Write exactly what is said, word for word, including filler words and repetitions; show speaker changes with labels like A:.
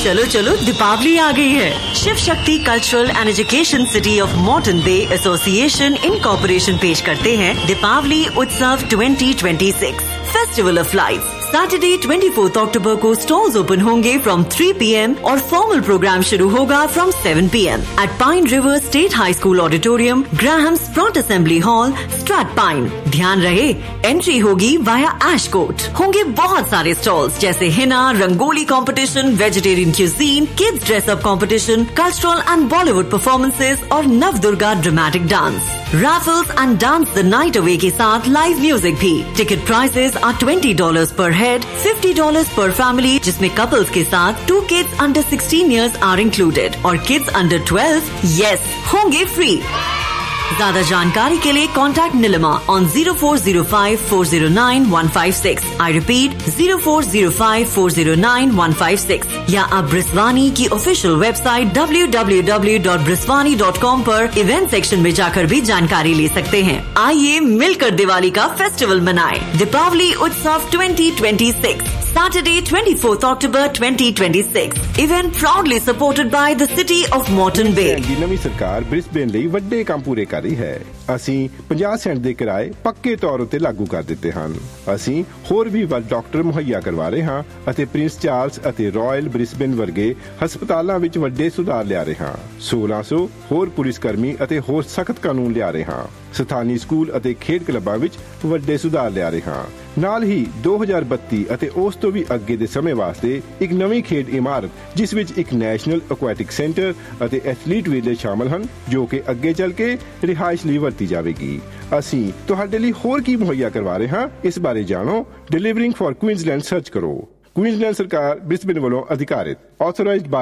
A: चलो चलो दीपावली आ गई है। Shiv Shakti cultural and education city of Morton bay association incorporation पेश करते हैं दीपावली उत्सव twenty twenty six festival of life. Saturday चौबीस अक्टूबर को स्टॉल्स ओपन होंगे फ्रॉम थ्री पी एम और फॉर्मल प्रोग्राम शुरू होगा from seven P M eight pine river state high school auditorium, Graham स्प्रॉट assembly hall, straight pine. ध्यान रहे, entry होगी via एश court. होंगे बहुत सारे स्टॉल्स जैसे Hina, rangoli competition, vegetarian cuisine, kids dress up competition, cultural and Bollywood performances और नव Durga dramatic dance, Raffles and dance the night away के साथ लाइव म्यूजिक भी। Ticket prices are twenty dollar पर हेड, फिफ्टी डॉलर पर फैमिली, जिसमें कपल्स के साथ to kids under sixteen years are included और किड्स अंडर ट्वेल्व यस होंगे फ्री। ज्यादा जानकारी के लिए contact Nilima on zero four zero five four zero nine one five six. I repeat zero four zero five four zero nine one five six या आप ब्रिस्वानी की official website W W W dot ब्रिस्वानी dot com पर event section में जाकर भी जानकारी ले सकते हैं। आइए मिलकर दिवाली का फेस्टिवल मनाएं। दीपावली उत्सव twenty twenty six Saturday twenty-fourth October twenty twenty-six. Event proudly supported by the City of Moreton Bay.
B: ਦੀ ਨਵੀਂ ਸਰਕਾਰ ਬ੍ਰਿਸਬੇਨ ਲਈ ਵੱਡੇ ਕੰਮ ਪੂਰੇ ਕਰ ਰਹੀ ਹੈ। ਅਸੀਂ ਪੰਜਾਹ ਸੈਂਟ ਦੇ ਕਿਰਾਏ ਪੱਕੇ ਤੌਰ ਉੱਤੇ ਲਾਗੂ ਕਰ ਦਿੱਤੇ ਹਨ। ਅਸੀਂ ਹੋਰ ਵੀ ਵੱਧ ਡਾਕਟਰ ਮੁਹੱਈਆ ਕਰਵਾ ਰਹੇ ਹਾਂ ਅਤੇ ਪ੍ਰਿੰਸ ਚਾਰਲਸ ਅਤੇ ਰਾਇਲ ਬ੍ਰਿਸਬੇਨ ਵਰਗੇ ਹਸਪਤਾਲਾਂ ਵਿੱਚ ਵੱਡੇ ਸੁਧਾਰ ਲਿਆ ਰਹੇ ਹਾਂ। ਸੋਲਾਂ ਸੌ ਹੋਰ ਪੁਲਿਸ ਕਰਮੀ ਅਤੇ ਹੋਰ ਸਖਤ ਕਾਨੂੰਨ ਲਿਆ ਰਹੇ ਹਾਂ। ਸਥਾਨੀ ਸਕੂਲ ਅਤੇ ਖੇਡ ਕਲੱਬਾਂ ਵਿੱਚ ਵੱਡੇ ਸੁਧਾਰ ਲਿਆ ਰਹੇ ਹਾਂ। ਨਾਲ ਹੀ ਦੋ ਹਜ਼ਾਰ ਬੱਤੀ ਅਤੇ ਉਸ ਤੋਂ ਵੀ ਅੱਗੇ ਦੇ ਸਮੇਂ ਵਾਸਤੇ ਇੱਕ ਨਵੀਂ ਖੇਡ ਇਮਾਰਤ ਜਿਸ ਵਿੱਚ ਇੱਕ ਨੈਸ਼ਨਲ ਐਕੁਐਟਿਕ ਸੈਂਟਰ ਅਤੇ ਐਥਲੀਟ ਵਿਲੇਜ ਸ਼ਾਮਲ ਹਨ ਜੋ ਕਿ ਅੱਗੇ ਚੱਲ ਕੇ ਰਿਹਾਇਸ਼ ਲਈ ਵਰਤੀ ਜਾਵੇਗੀ। ਅਸੀਂ ਤੁਹਾਡੇ ਲਈ ਹੋਰ ਕੀ ਮੁਹੱਈਆ ਕਰਵਾ ਰਹੇ ਹਾਂ ਇਸ ਬਾਰੇ ਜਾਣੋ। ਡਿਲੀਵਰਿੰਗ ਫॉर ਕੁਈਨਜ਼ਲੈਂਡ ਸਰਚ ਕਰੋ। ਕੁਈਨਜ਼ਲੈਂਡ ਸਰਕਾਰ ਬ੍ਰਿਸਬੇਨ ਵੱਲੋਂ ਅਧਿਕਾਰਿਤ ਆਥੋਰਾਈਜ਼ਡ